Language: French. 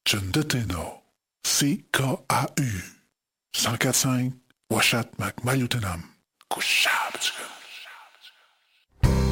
John de Ténor, CKAU, 104.5, Washat Mac Mayutenam, Couchable.